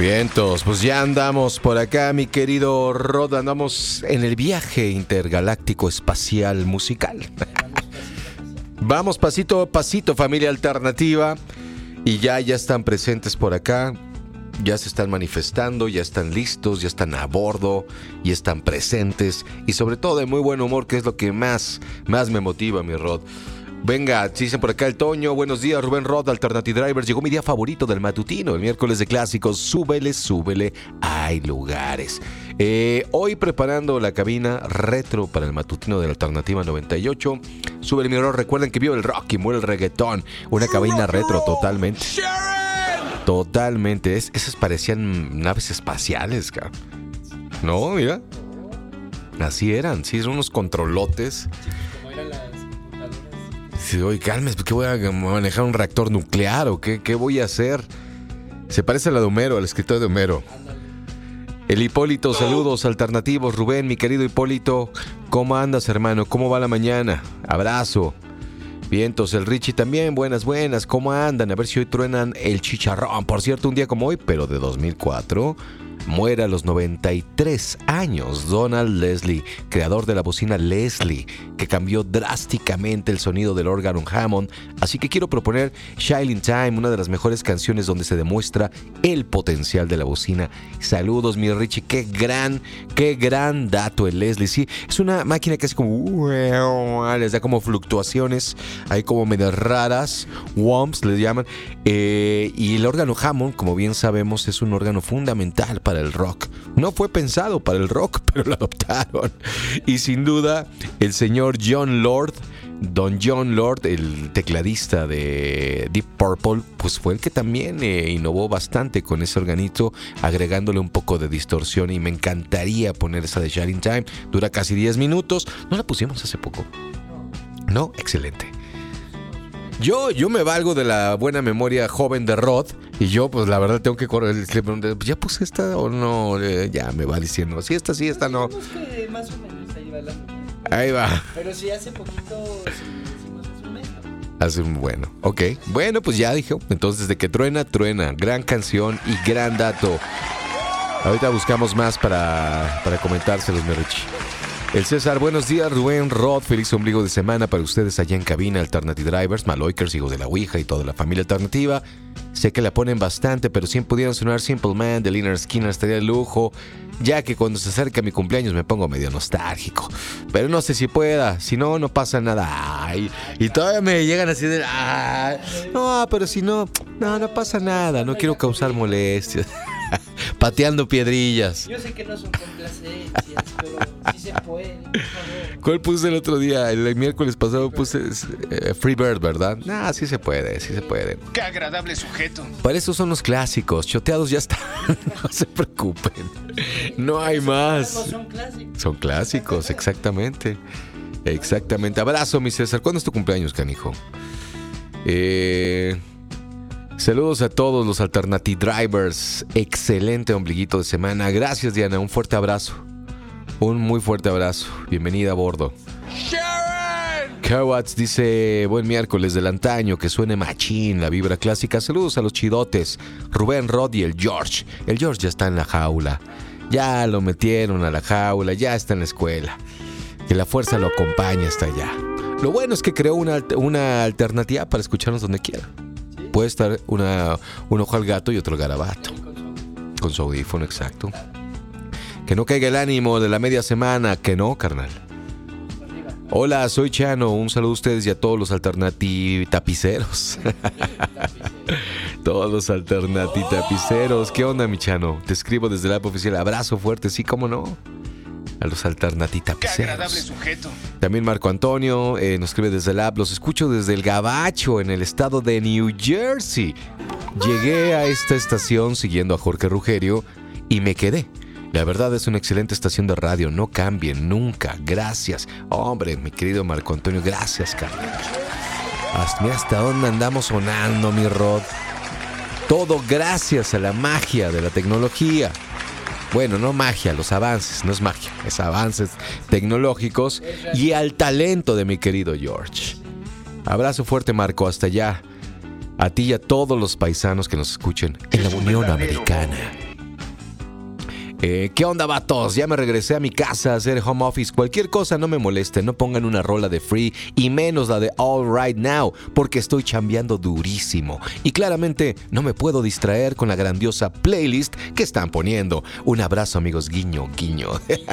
Vientos, pues ya andamos por acá, mi querido Rod. Andamos en el viaje intergaláctico espacial musical. Vamos pasito a pasito, familia alternativa. Y ya están presentes por acá. Ya se están manifestando, ya están listos, ya están a bordo, ya están presentes. Y sobre todo de muy buen humor, que es lo que más me motiva, mi Rod. Venga, dicen por acá el Toño. Buenos días, Rubén Rod, Alternative Drivers. Llegó mi día favorito del matutino, el miércoles de clásicos. Súbele, hay lugares. Hoy preparando la cabina retro para el matutino de la Alternativa 98. Súbele, mi Rod. Recuerden que vio el rock y muere el reggaetón. Una cabina retro totalmente. Totalmente. Esas parecían naves espaciales, cara. No, mira. Así eran, sí, eran unos controlotes. Como eran las... Sí, oye, cálmese, ¿qué voy a manejar un reactor nuclear o qué voy a hacer? Se parece a la de Homero, al escritor de Homero. El Hipólito, saludos alternativos. Rubén, mi querido Hipólito, ¿cómo andas, hermano? ¿Cómo va la mañana? Abrazo. Vientos, el Richie también, buenas, ¿cómo andan? A ver si hoy truenan el chicharrón. Por cierto, un día como hoy, pero de 2004... muere a los 93 años Donald Leslie, creador de la bocina Leslie, que cambió drásticamente el sonido del órgano Hammond. Así que quiero proponer Shining Time, una de las mejores canciones donde se demuestra el potencial de la bocina. Saludos, mi Richie, qué gran dato el Leslie. Sí, es una máquina que hace como... les da como fluctuaciones, hay como medias raras, womps les llaman. Y el órgano Hammond, como bien sabemos, es un órgano fundamental para el rock. No fue pensado para el rock, pero lo adoptaron. Y sin duda, el señor Don John Lord, el tecladista de Deep Purple, pues fue el que también innovó bastante con ese organito, agregándole un poco de distorsión. Y me encantaría poner esa de Shining Time. Dura casi 10 minutos. ¿No la pusimos hace poco? No, excelente. Yo me valgo de la buena memoria joven de Rod. Y yo, pues la verdad, tengo que correr. Le pregunté, ¿ya puse esta o no? Ya me va diciendo, sí, esta no. Que más o menos ahí va la... Ahí va. Pero sí, hace poquito hicimos hace un mes, ¿no? Hace un bueno. Ok. Bueno, pues ya dije. Entonces, de que truena. Gran canción y gran dato. Ahorita buscamos más para comentárselos, mi Richie. El César, buenos días, Rubén, Rod, feliz ombligo de semana para ustedes allá en cabina, Alternative Drivers, Maloikers, hijos de la Ouija y toda la familia alternativa. Sé que la ponen bastante, pero si pudieran sonar Simple Man de Lynyrd Skynyrd estaría de lujo, ya que cuando se acerca mi cumpleaños me pongo medio nostálgico. Pero no sé si pueda, si no, no pasa nada. Ay, y todavía me llegan así de... Ay, no, pero si no pasa nada, no quiero causar molestias. Pateando piedrillas. Yo sé que no son complacencias, pero sí se puede, por favor. ¿Cuál puse el otro día? El miércoles pasado puse Free Bird, ¿verdad? Sí se puede. Qué agradable sujeto. Para eso son los clásicos. Choteados ya están. No se preocupen. No hay más. No son clásicos. Son clásicos, exactamente. Abrazo, mi César. ¿Cuándo es tu cumpleaños, canijo? Saludos a todos los Alternative Drivers. Excelente ombliguito de semana. Gracias, Diana. Un fuerte abrazo. Un muy fuerte abrazo. Bienvenida a bordo. Sharon Kowats dice: buen miércoles del antaño, que suene machín la vibra clásica. Saludos a los chidotes, Rubén, Rod y el George. El George ya está en la jaula. Ya lo metieron a la jaula. Ya está en la escuela. Que la fuerza lo acompañe hasta allá. Lo bueno es que creó una alternativa para escucharnos donde quiera. Puede estar un ojo al gato y otro al garabato. Con su audífono, exacto. Que no caiga el ánimo de la media semana. Que no, carnal. Hola, soy Chano. Un saludo a ustedes y a todos los tapiceros. Todos los tapiceros. ¿Qué onda, mi Chano? Te escribo desde la app oficial. Abrazo fuerte, sí, cómo no. A los tapiceros. Qué agradable sujeto. También Marco Antonio nos escribe desde el app. Los escucho desde el Gabacho, en el estado de New Jersey. Llegué a esta estación siguiendo a Jorge Rugerio y me quedé. La verdad es una excelente estación de radio. No cambien nunca. Gracias. Hombre, mi querido Marco Antonio, gracias, carnal. Mira hasta dónde andamos sonando, mi Rod. Todo gracias a la magia de la tecnología. Bueno, no magia, los avances, no es magia, es avances tecnológicos y al talento de mi querido George. Abrazo fuerte, Marco, hasta allá. A ti y a todos los paisanos que nos escuchen en la Unión Americana. ¿Qué onda, vatos? Ya me regresé a mi casa a hacer home office. Cualquier cosa no me moleste. No pongan una rola de Free y menos la de All Right Now, porque estoy chambeando durísimo. Y claramente no me puedo distraer con la grandiosa playlist que están poniendo. Un abrazo, amigos. Guiño, guiño.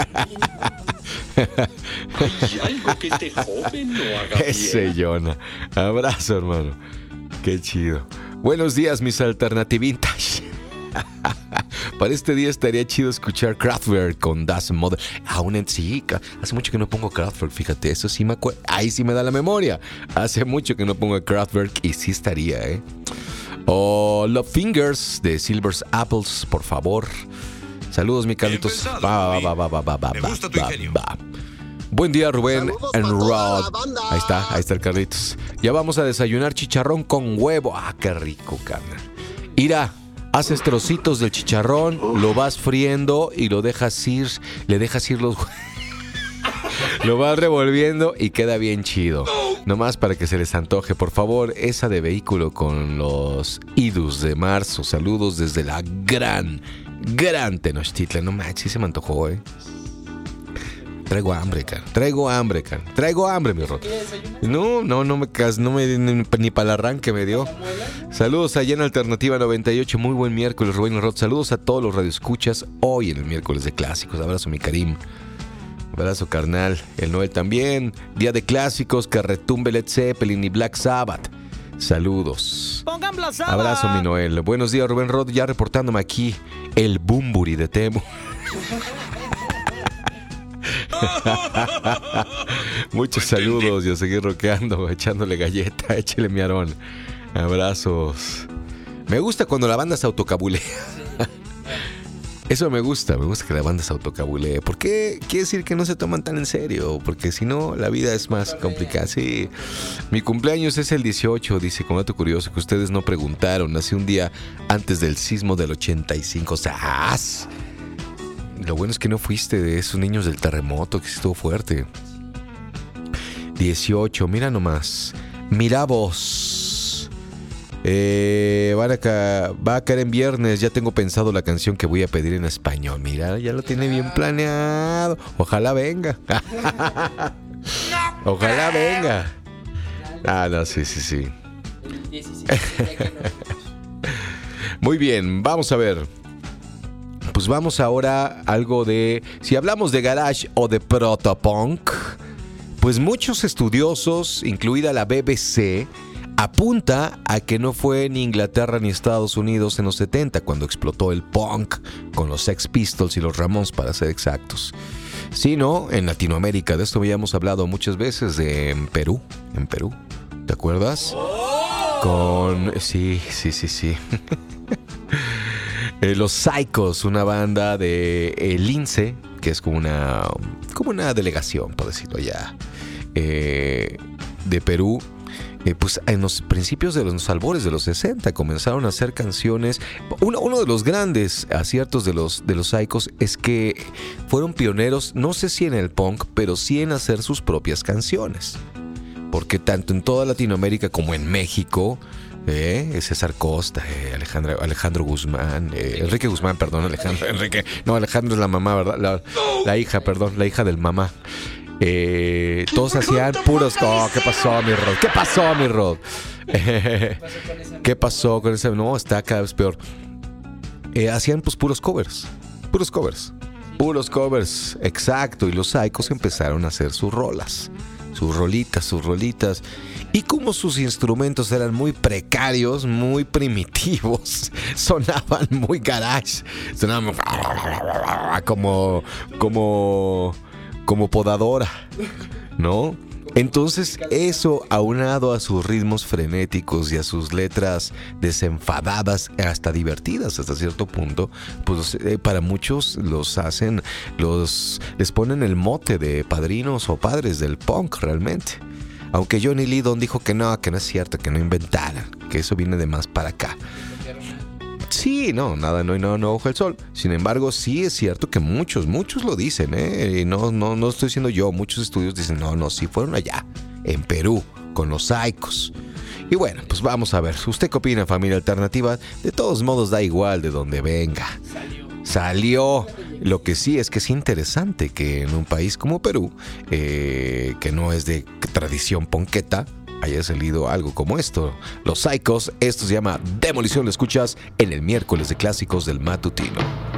Hay algo que este joven no haga bien. Ese Jonah. Abrazo, hermano. Qué chido. Buenos días, mis alternativintas. Para este día estaría chido escuchar Kraftwerk con Das Mother. Sí, hace mucho que no pongo Kraftwerk, fíjate, eso sí me acuerdo. Ahí sí me da la memoria. Hace mucho que no pongo Kraftwerk y sí estaría, O Love Fingers de Silver's Apples, por favor. Saludos, mi Carlitos. Me gusta tu ingenio. Buen día, Rubén and Saludos para Rod. toda la banda. Ahí está el Carlitos. Ya vamos a desayunar chicharrón con huevo. Qué rico, carnal. Ira, haces trocitos del chicharrón, lo vas friendo y lo dejas ir, le dejas ir los lo vas revolviendo y queda bien chido. Nomás para que se les antoje, por favor, esa de vehículo con los idus de marzo. Saludos desde la gran Tenochtitlan. No manches, sí se me antojó, Traigo hambre, cara. Traigo hambre, mi Rod. No me ni para el arranque me dio. Saludos allá en Alternativa 98. Muy buen miércoles, Rubén y Rod. Saludos a todos los radioescuchas hoy en el miércoles de clásicos. Abrazo, mi Karim. Abrazo, carnal. El Noel también. Día de clásicos, que retumbe Led Zeppelin y Black Sabbath. Saludos. Pongan Black Sabbath. Abrazo, mi Noel. Buenos días, Rubén Rod. Ya reportándome aquí el Bumburi de Temo. Muchos saludos y a seguir rockeando, echándole galleta, échele mi Aarón. Abrazos. Me gusta cuando la banda se autocabulea. Eso me gusta que la banda se autocabulee. Porque quiere decir que no se toman tan en serio. Porque si no, la vida es más complicada. Sí. Mi cumpleaños es el 18, dice, como dato curioso, que ustedes no preguntaron. Nací un día antes del sismo del 85. ¡Sas! Lo bueno es que no fuiste de esos niños del terremoto, que estuvo fuerte. 18, mira nomás. Mira vos. Va a caer en viernes. Ya tengo pensado la canción que voy a pedir en español. Mira, ya lo tiene bien planeado. Ojalá venga. Ojalá venga. No, sí. El 16. Muy bien, vamos a ver. Pues vamos ahora a algo de... Si hablamos de garage o de protopunk, pues muchos estudiosos, incluida la BBC, apunta a que no fue ni Inglaterra ni Estados Unidos en los 70 cuando explotó el punk con los Sex Pistols y los Ramones, para ser exactos, sino en Latinoamérica. De esto habíamos hablado muchas veces, en Perú, ¿te acuerdas? Sí. Los Psychos, una banda de Lince, que es como una delegación, por decirlo allá, de Perú. Pues en los principios de los albores de los 60 comenzaron a hacer canciones. Uno de los grandes aciertos de los Psychos es que fueron pioneros, no sé si en el punk, pero sí en hacer sus propias canciones. Porque tanto en toda Latinoamérica como en México, César Costa, Alejandro Guzmán, Enrique Guzmán, perdón, Alejandro es la mamá, ¿verdad? La hija del mamá. Todos hacían puros... ¿Qué pasó, mi Rod? ¿Qué pasó con ese? No, está cada vez peor. Hacían pues puros covers, exacto. Y los Psychos empezaron a hacer sus rolas, sus rolitas. Y como sus instrumentos eran muy precarios, muy primitivos, sonaban muy garage, sonaban como podadora, ¿no? Entonces eso, aunado a sus ritmos frenéticos y a sus letras desenfadadas, hasta divertidas hasta cierto punto, pues para muchos les ponen el mote de padrinos o padres del punk realmente. Aunque Johnny Lydon dijo que no es cierto, que no inventaran, que eso viene de más para acá. Sí, no ojo el sol. Sin embargo, sí es cierto que muchos lo dicen, y no estoy diciendo yo, muchos estudios dicen, sí fueron allá, en Perú, con los Psychos. Y bueno, pues vamos a ver, ¿usted qué opina, familia alternativa? De todos modos da igual de donde venga. Salió. Lo que sí es que es interesante que en un país como Perú, que no es de tradición ponqueta, haya salido algo como esto. Los Psychos, esto se llama Demolición, lo escuchas en el miércoles de clásicos del matutino.